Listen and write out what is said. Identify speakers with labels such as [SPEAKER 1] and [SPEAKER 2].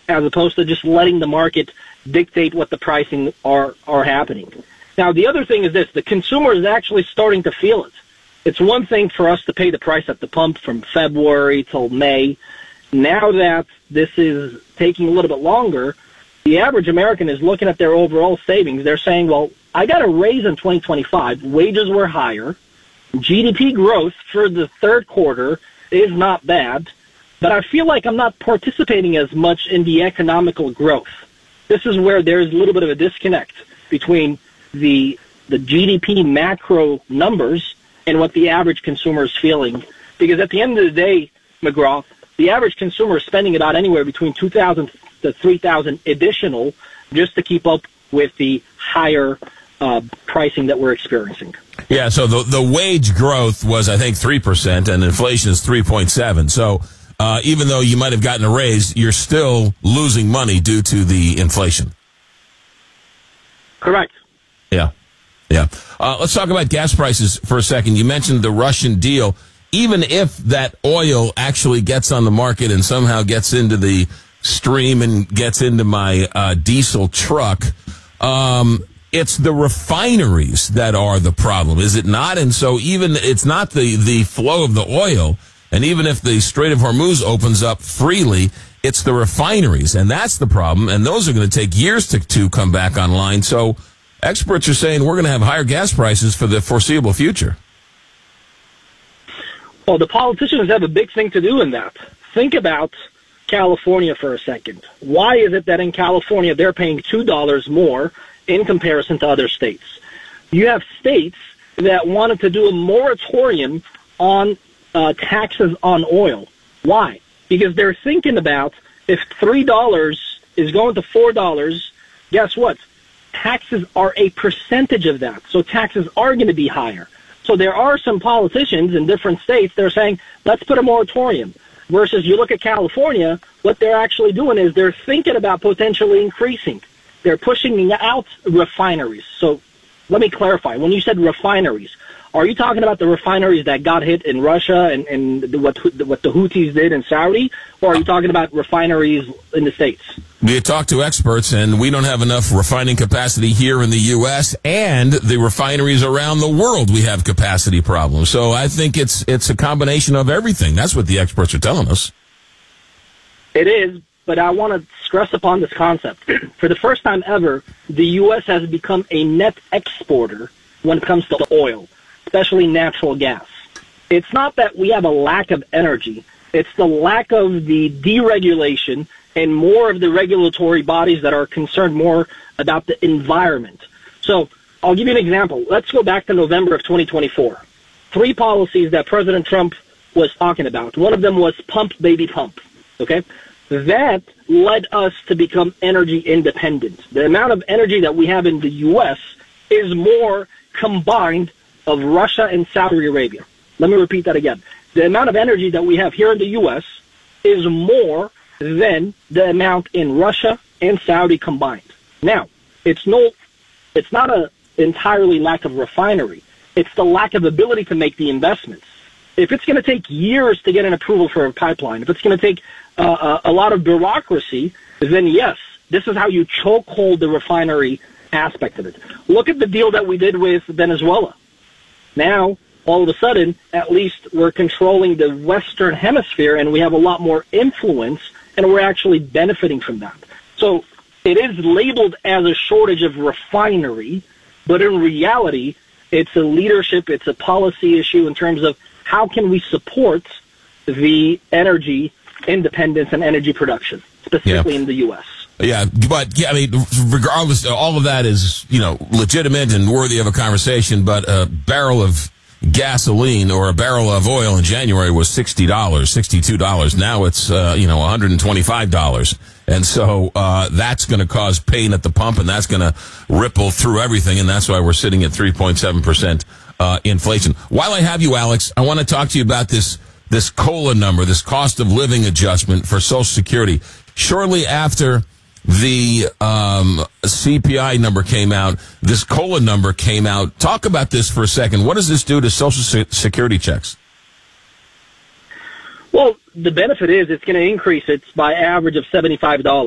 [SPEAKER 1] as opposed to just letting the market dictate what the pricing are happening. Now, the other thing is this. The consumer is actually starting to feel it. It's one thing for us to pay the price at the pump from February till May. Now that this is taking a little bit longer, the average American is looking at their overall savings. They're saying, well, I got a raise in 2025. Wages were higher. GDP growth for the third quarter is not bad, but I feel like I'm not participating as much in the economical growth. This is where there's a little bit of a disconnect between the GDP macro numbers and what the average consumer is feeling. Because at the end of the day, McGraw, the average consumer is spending about anywhere between $2,000 to $3,000 additional just to keep up with the higher pricing that we're experiencing.
[SPEAKER 2] Yeah, so the wage growth was, I think, 3%, and inflation is 3.7%. So even though you might have gotten a raise, you're still losing money due to the inflation.
[SPEAKER 1] Correct.
[SPEAKER 2] Yeah. Let's talk about gas prices for a second. You mentioned the Russian deal. Even if that oil actually gets on the market and somehow gets into the stream and gets into my diesel truck, it's the refineries that are the problem, is it not? And so even it's not the flow of the oil, and even if the Strait of Hormuz opens up freely, it's the refineries, and that's the problem, and those are going to take years to come back online. So experts are saying we're going to have higher gas prices for the foreseeable future.
[SPEAKER 1] Well, the politicians have a big thing to do in that. Think about California for a second. Why is it that in California they're paying $2 more in comparison to other states? You have states that wanted to do a moratorium on taxes on oil. Why? Because they're thinking about if $3 is going to $4, guess what? Taxes are a percentage of that. So taxes are going to be higher. So there are some politicians in different states that are saying, let's put a moratorium. Versus you look at California, what they're actually doing is they're thinking about potentially increasing. They're pushing out refineries. So let me clarify. When you said refineries, are you talking about the refineries that got hit in Russia and what the Houthis did in Saudi, or are you talking about refineries in the States?
[SPEAKER 2] We talk to experts, and we don't have enough refining capacity here in the U.S., and the refineries around the world we have capacity problems. So I think it's a combination of everything. That's what the experts are telling us.
[SPEAKER 1] It is, but I want to stress upon this concept. For the first time ever, the U.S. has become a net exporter when it comes to oil, especially natural gas. It's not that we have a lack of energy. It's the lack of the deregulation and more of the regulatory bodies that are concerned more about the environment. So I'll give you an example. Let's go back to November of 2024. 3 policies that President Trump was talking about. One of them was pump, baby, pump. Okay? That led us to become energy independent. The amount of energy that we have in the U.S. is more combined of Russia and Saudi Arabia. Let me repeat that again. The amount of energy that we have here in the U.S. is more than the amount in Russia and Saudi combined. Now, it's not an entirely lack of refinery. It's the lack of ability to make the investments. If it's going to take years to get an approval for a pipeline, if it's going to take a lot of bureaucracy, then yes, this is how you chokehold the refinery aspect of it. Look at the deal that we did with Venezuela. Now, all of a sudden, at least we're controlling the Western Hemisphere, and we have a lot more influence, and we're actually benefiting from that. So it is labeled as a shortage of refinery, but in reality, it's a leadership, it's a policy issue in terms of how can we support the energy independence and energy production, specifically in the U.S.
[SPEAKER 2] Yeah, but I mean, regardless, all of that is, legitimate and worthy of a conversation, but a barrel of gasoline or a barrel of oil in January was $60, $62. Now it's, $125. And so, that's going to cause pain at the pump, and that's going to ripple through everything, and that's why we're sitting at 3.7%, inflation. While I have you, Alex, I want to talk to you about this COLA number, this cost of living adjustment for Social Security. Shortly after the CPI number came out, this COLA number came out. Talk about this for a second. What does this do to Social Security checks?
[SPEAKER 1] Well, the benefit is it's going to increase it by average of $75.